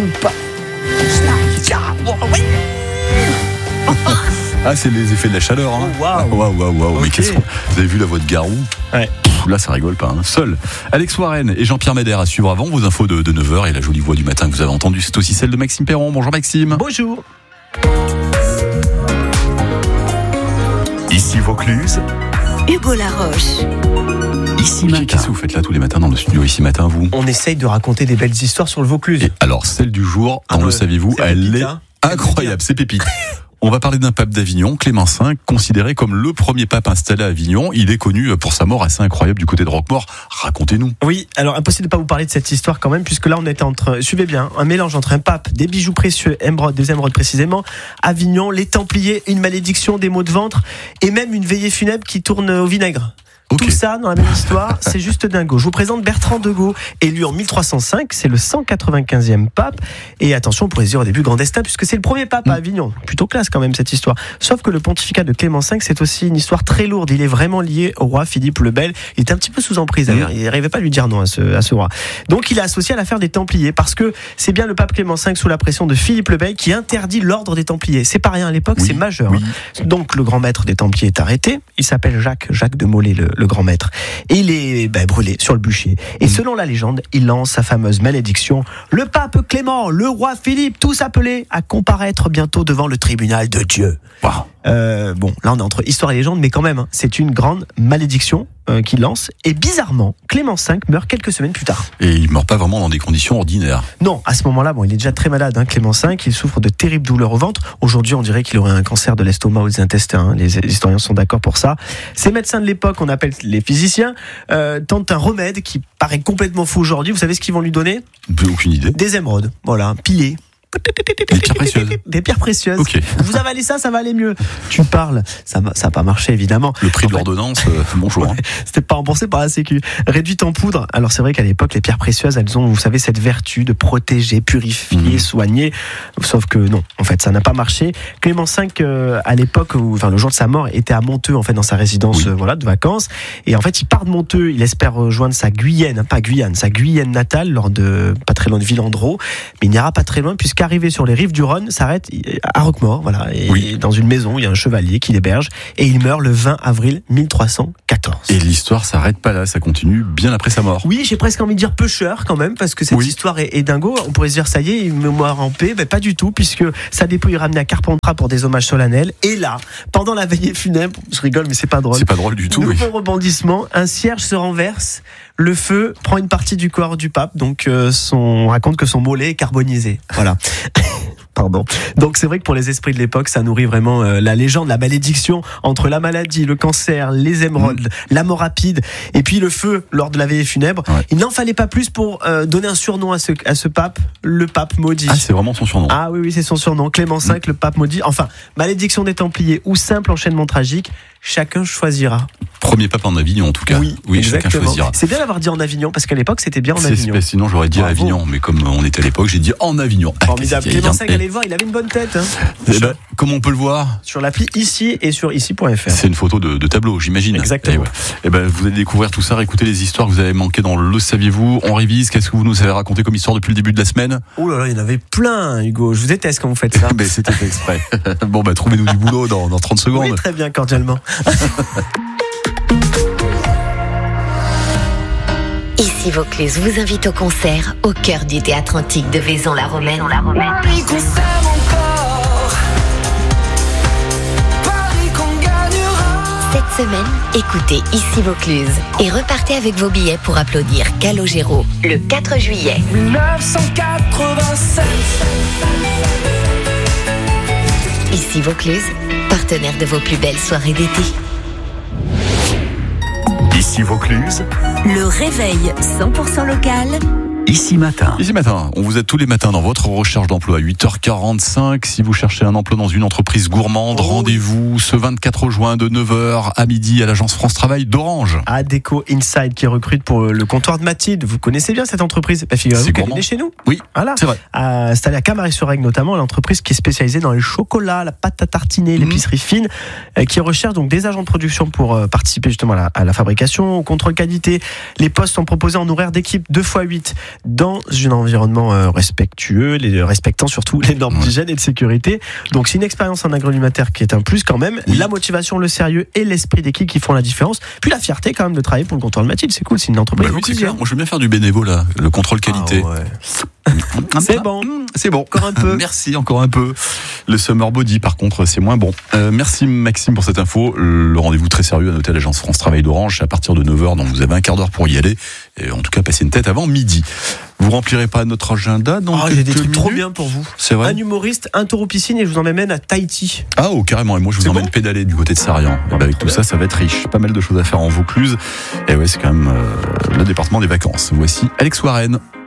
pas. Ah, c'est les effets de la chaleur. Hein. Oh, waouh. Mais Okay. vous avez vu la voix de Garou? Ouais. Là, ça rigole pas. Hein. Seul Alex Warren et Jean-Pierre Médère à suivre avant vos infos de 9h et la jolie voix du matin que vous avez entendue, c'est aussi celle de Maxime Perron. Bonjour Maxime. Bonjour. Ici Vaucluse, Hugo Laroche. Ici Matin. Qu'est-ce que vous faites là tous les matins dans le studio Ici Matin, vous? On essaye de raconter des belles histoires sur le Vaucluse. Et alors, celle du jour, le saviez-vous, c'est elle pépite, est hein. incroyable, c'est pépite. On va parler d'un pape d'Avignon, Clément V, considéré comme le premier pape installé à Avignon. Il est connu pour sa mort assez incroyable du côté de Roquemaure. Racontez-nous. Oui, alors impossible de ne pas vous parler de cette histoire quand même, puisque là on est suivez bien, un mélange entre un pape, des bijoux précieux, des émeraudes précisément, Avignon, les Templiers, une malédiction, des maux de ventre, et même une veillée funèbre qui tourne au vinaigre. Okay. Tout ça dans la même histoire, c'est juste dingo. Je vous présente Bertrand de Gaulle, élu en 1305, c'est le 195e pape. Et attention, on pourrait se dire au début grand destin, puisque c'est le premier pape à Avignon. Plutôt classe quand même cette histoire. Sauf que le pontificat de Clément V, c'est aussi une histoire très lourde. Il est vraiment lié au roi Philippe le Bel. Il était un petit peu sous emprise d'ailleurs. Il n'arrivait pas à lui dire non à ce roi. Donc il est associé à l'affaire des Templiers, parce que c'est bien le pape Clément V sous la pression de Philippe le Bel qui interdit l'ordre des Templiers. C'est pas rien à l'époque, c'est majeur. Oui. Donc le grand maître des Templiers est arrêté. Il s'appelle Jacques de Molay, le grand maître. Et il est brûlé sur le bûcher. Et selon la légende, il lance sa fameuse malédiction. Le pape Clément, le roi Philippe, tous appelés à comparaître bientôt devant le tribunal de Dieu. Wow. Bon, là on est entre histoire et légende, mais quand même, c'est une grande malédiction qu'il lance. Et bizarrement, Clément V meurt quelques semaines plus tard. Et il ne meurt pas vraiment dans des conditions ordinaires. Non, à ce moment-là, il est déjà très malade, Clément V. Il souffre de terribles douleurs au ventre. Aujourd'hui, on dirait qu'il aurait un cancer de l'estomac ou des intestins. Les historiens sont d'accord pour ça. Ces médecins de l'époque, on appelle les physiciens, tentent un remède qui paraît complètement fou aujourd'hui. Vous savez ce qu'ils vont lui donner ? Aucune idée. Des émeraudes, voilà, pillées. Des pierres précieuses. Des pierres précieuses. Okay. Vous avalez ça va aller mieux. Tu parles. Ça n'a pas marché, évidemment. Le prix de l'ordonnance, bonjour. Ouais, c'était pas remboursé par la Sécu. Réduite en poudre. Alors c'est vrai qu'à l'époque, les pierres précieuses, elles ont, vous savez, cette vertu de protéger, purifier, soigner. Sauf que non, en fait, ça n'a pas marché. Clément V, à l'époque, le jour de sa mort, était à Monteux, en fait, dans sa résidence, de vacances. Et en fait, il part de Monteux. Il espère rejoindre sa Guyenne, sa Guyenne natale, pas très loin de Villandreau. Mais il n'ira pas très loin, puisqu'arrivé sur les rives du Rhône, s'arrête à Roquemaure, voilà. Et dans une maison, il y a un chevalier qui l'héberge. Et il meurt le 20 avril 1314. Et l'histoire s'arrête pas là, ça continue bien après sa mort. Oui, j'ai presque envie de dire pêcheur quand même, parce que cette histoire est dingo. On pourrait se dire, ça y est, il me meurt en paix. Pas du tout, puisque sa dépouille est ramenée à Carpentras pour des hommages solennels. Et là, pendant la veillée funèbre, je rigole, mais c'est pas drôle. C'est pas drôle du tout. Nouveau rebondissement, un cierge se renverse, le feu prend une partie du corps du pape, donc on raconte que son mollet est carbonisé. Voilà. Pardon. Donc c'est vrai que pour les esprits de l'époque, ça nourrit vraiment la légende, la malédiction entre la maladie, le cancer, les émeraudes, la mort rapide et puis le feu lors de la veillée funèbre. Ouais. Il n'en fallait pas plus pour donner un surnom à ce pape, le pape maudit. Ah, c'est vraiment son surnom. Ah oui, c'est son surnom. Clément V, le pape maudit. Enfin, malédiction des Templiers ou simple enchaînement tragique, chacun choisira. Premier pape en Avignon en tout cas. Oui, chacun choisira. C'est bien d'avoir dit en Avignon parce qu'à l'époque c'était bien en Avignon. Sinon j'aurais dit Avignon, mais comme on était à l'époque, j'ai dit en Avignon. Formidable. Clément V, allez le voir, il avait une bonne tête. Comme on peut le voir sur l'appli ici et sur ici.fr. C'est une photo de tableau, j'imagine. Exactement. Et vous allez découvrir tout ça, écouter les histoires que vous avez manquées dans Le Saviez-vous. On révise. Qu'est-ce que vous nous avez raconté comme histoire depuis le début de la semaine ? Oh là là, il y en avait plein, Hugo. Je vous déteste quand vous faites ça. C'était fait exprès. Bon, trouvez-nous du boulot dans 30 secondes. Oui, très bien, cordialement. Ici Vaucluse vous invite au concert au cœur du théâtre antique de Vaison-la-Romaine. Paris qu'on s'aime encore, Paris qu'on gagnera. Cette semaine, écoutez Ici Vaucluse et repartez avec vos billets pour applaudir Calogero le 4 juillet. 1987. Ici Vaucluse, partenaire de vos plus belles soirées d'été. Ici Vaucluse, le réveil 100% local. Ici Matin. Ici Matin, on vous aide tous les matins dans votre recherche d'emploi à 8h45. Si vous cherchez un emploi dans une entreprise gourmande, rendez-vous ce 24 juin de 9h à midi à l'agence France Travail d'Orange. Adéco Inside qui recrute pour le comptoir de Mathilde. Vous connaissez bien cette entreprise ? Figurez-vous qu'elle est chez nous. Oui, voilà. C'est vrai. Installée à Camaret-sur-Aigle notamment, l'entreprise qui est spécialisée dans les chocolats, la pâte à tartiner, l'épicerie fine, qui recherche donc des agents de production pour participer justement à la fabrication, au contrôle qualité. Les postes sont proposés en horaire d'équipe 2x8. dans un environnement respectueux, respectant surtout les normes d'hygiène et de sécurité. Donc c'est une expérience en agroalimentaire qui est un plus quand même. Oui. La motivation, le sérieux et l'esprit d'équipe qui font la différence. Puis la fierté quand même de travailler pour le comptoir de Mathilde, c'est cool, c'est une entreprise. Bah oui, c'est clair. Moi, je veux bien faire du bénévolat, le contrôle qualité. Ah ouais. C'est bon. C'est bon. Encore un peu. Merci, encore un peu. Le Summer Body, par contre, c'est moins bon. Merci Maxime pour cette info. Le rendez-vous très sérieux à noter à l'agence France Travail d'Orange à partir de 9h, donc vous avez un quart d'heure pour y aller. Et en tout cas, passez une tête avant midi. Vous remplirez pas notre agenda dans Il y a des quelques trucs trop minutes bien pour vous. C'est vrai. Un humoriste, un taureau piscine et je vous emmène à Tahiti. Ah, carrément. Et moi, je vous C'est emmène bon pédaler du côté de Sarian. Et avec tout ça, ça va être riche. Pas mal de choses à faire en Vaucluse. Et ouais, c'est quand même le département des vacances. Voici Alex Warren.